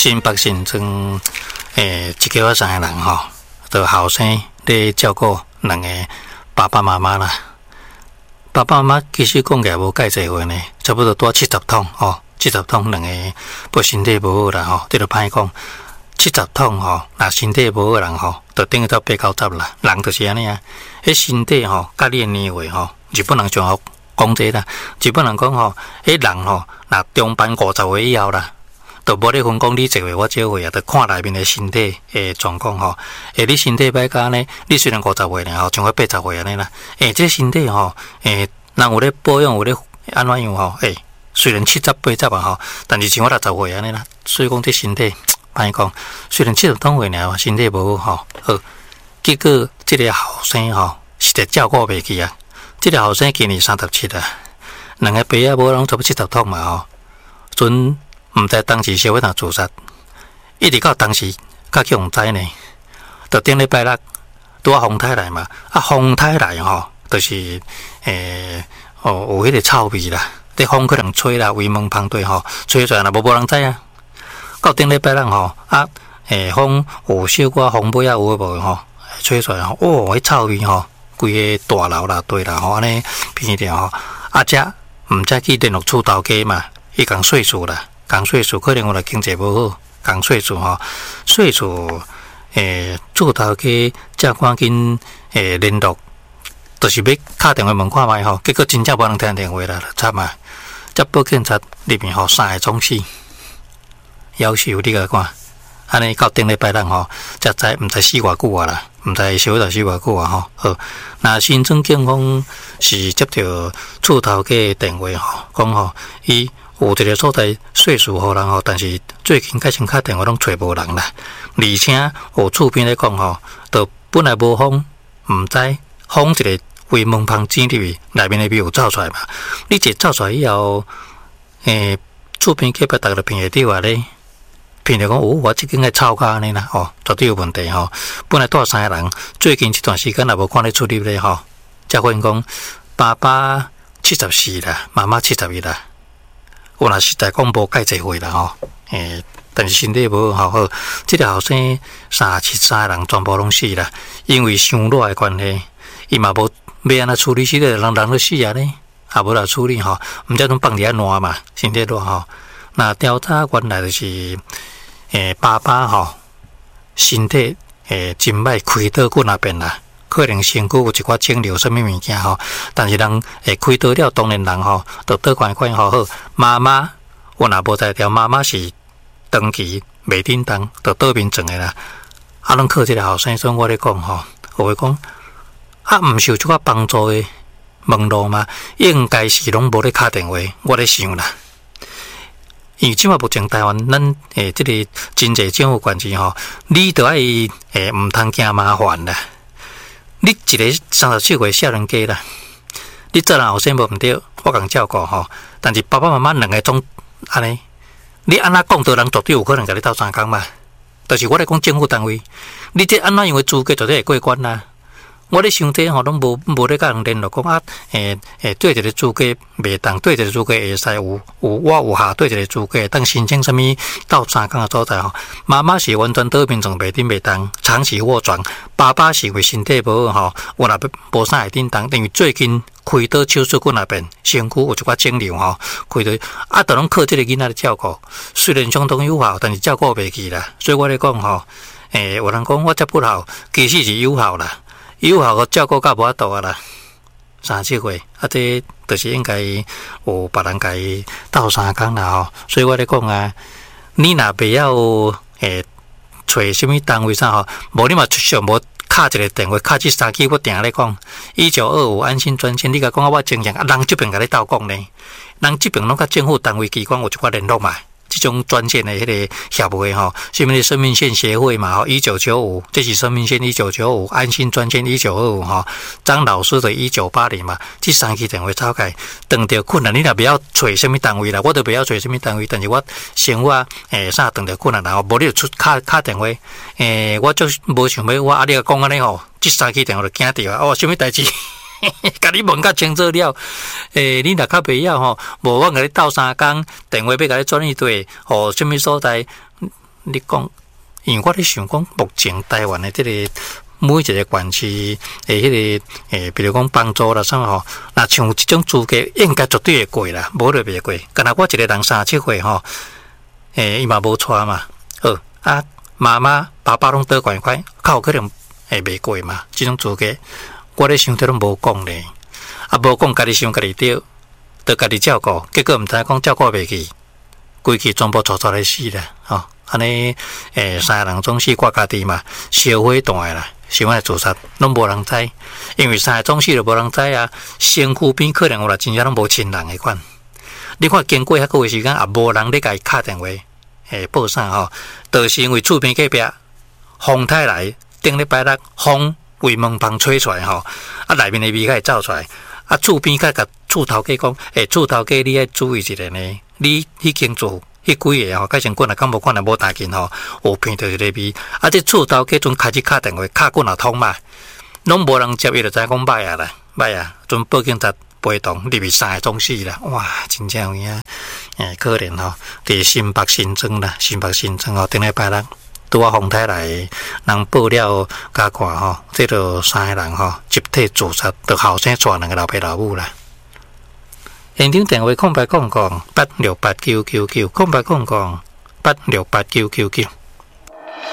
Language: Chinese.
新北县庄一家3个人吼，就后生咧照顾2个爸爸妈妈啦。爸爸妈妈其实讲起来无介济岁呢，差不多多70桶吼，70桶2个不身体无好啦吼，这就歹讲。70桶吼，若身体无好人吼，就等于到80-90啦。人就是安尼啊，迄身体吼，甲你年岁吼，日本人上好讲这啦。日本人讲吼，迄人吼，若中班50岁以后啦，就无咧分讲你这岁我这岁啊，就看内面的身体诶状况吼。你身体歹甲呢，你虽然50岁呢吼，像我80岁安尼啦。这身体吼，人有咧保养，有咧安怎样吼？虽然70、80啊吼，但是像我60岁安尼啦，所以讲这身体。歹讲，虽然70桶岁尔，身体无好，好，结果这个后生吼，实在照顾袂起啊。这个后生今年37啊，2个爸仔无拢差不多70桶嘛吼。阵毋知当时小伙仔自杀，一直到当时较去互知呢。就顶礼拜六拄啊风台来嘛，风台来吼，就是有迄个臭味啦，啲风可能吹啦，威门旁对吼，吹出来若无人知啊。到顶礼拜六吼，风有小可风尾啊有无吼，吹出来吼，迄臭味吼，规个大楼啦、对啦吼，安尼偏着吼，遮毋则去联络厝头家嘛，伊共税厝啦，共税厝可能我来经济无好，共税厝吼，税厝厝头家则赶紧联络，就是要敲电话问看觅吼，结果真正无人听电话啦，惨啊！则报警察入面吼3个总死。夭寿你甲看，安尼到顶礼拜六吼，才知毋知死偌久啊啦，毋知小到死偌久啊吼。好，那新庄警方是接到厝头家的电话吼，讲吼，伊有一个所在税属互人吼，但是最近开始敲电话拢找无人啦，而且有厝边咧讲吼，就本来无风，毋知风一个规门旁井入去，内面的味有走出来嘛。你一走出来以后，厝边隔壁逐个就骗会着啊咧。骗着讲，我即间个臭甲安尼啦，绝对有问题吼。本来住3个人，最近一段时间也无看咧出入咧吼。才发现讲，爸爸74啦，妈妈71啦。有若实在讲无介济岁啦吼。但是身体无好好，即个后生3个人全部拢死啦，因为伤热的关系，伊嘛无要安怎处理，死个人都死啊咧，也无来处理吼。毋则拢放伫遐烂嘛，身体热吼。那调查原来就是。爸爸吼，身体真歹，开刀骨那边啦，可能身躯有一寡肿瘤，什么物件吼。但是人开刀了，当然人吼，就倒看好好。妈妈我若无在调，妈妈是长期袂叮当，就倒面装的啦。拢靠这个后生，所以我咧讲吼，我会讲毋受这个帮助的门路嘛，应该是拢无咧敲电话，我咧想啦。因为即马目前台湾，咱即个经济政府关系吼，你着爱毋通惊麻烦啦。你一个37岁少年家啦，你做人后生无毋对，我共照顾吼。但是爸爸妈妈2个总安尼，你安怎讲到人绝对有可能甲你斗相共嘛？就是我咧讲政府单位，你这安怎样的资格绝对会过关啦。我咧想这吼，拢无咧甲人联络讲对一个资格袂当，对一个资格会使我有下对一个资格当申请什么斗相共的所在吼。妈妈是完全倒面状袂顶袂当，长期卧床。爸爸是因为身体无好吼，我若无啥会叮当，因为最近开刀手术骨那边身躯有一寡肿瘤吼，开刀就拢靠这个囡仔咧照顾，虽然相当有效，但是照顾袂起啦。所以我咧讲吼，有人讲我这不好，其实是有效啦。有效个照顾到无法度啊啦，37岁这就是应该有别人甲伊斗相共啦吼。所以我咧讲啊，你若袂晓找什么单位啥吼，无你嘛上无敲一个电话，敲这3支我定咧讲1925安心专线，你甲讲我正常人这边甲你斗讲呢，人这边拢甲政府单位机关有一寡联络嘛。这种专线的迄个协会吼，什么生命线协会嘛吼，1995，这是生命线1995，安心专线1925吼，张老师的1980嘛，这3支电话走开，遇到困难你若不要找什么单位啦，我都不要找什么单位，但是我生活啥遇到困难然后无你就出敲电话，我就无想要我你讲安尼吼，这3支电话就惊掉啊，什么代志？甲你问较清楚了，你若较袂晓吼，无我甲你斗相共，电话要甲你转去对，什么所在， 你讲，因为我咧想讲，目前台湾的这个每一个县市的迄个比如讲帮助啦啥吼，那像这种资格应该绝对会过啦，无就袂过。干那我一个人37岁吼，伊嘛无娶嘛，妈妈爸爸拢倒悬款，较有可能会袂过嘛？这种资格，我咧想，这拢无讲咧，无讲家己想家己对，得家己照顾，结果毋知讲照顾袂去，规气全部错错来死啦，吼！安尼三个人总是我家己嘛，烧火弹的啦，想要自杀拢无人知，因为三个总是就无人知啊，身躯边可能有啦，真正拢无亲人的款。你看经过遐个时间，也无人咧甲伊敲电话。报啥吼？就是因为厝边隔壁风太来，顶礼拜六风为门房吹出来吼，内面的味会走出来。厝边甲厝头家讲，厝头家你要注意一下呢。你迄间厝迄几个吼，改成滚啊，敢无看啊无打紧吼，有闻到一个味。这厝头家阵开始敲电话，敲滚啊通嘛，拢无人接，伊就知讲歹啊啦，歹啊，阵报警才陪同入去3个总死啦，哇，真正有影。可怜吼，伫新北新庄啦，新北新庄吼，顶礼拜六拄啊风台来，人报了加看吼，这就3个人吼集体自杀，就后生带2个老爸老母啦。现场电话0800868999，0800868999。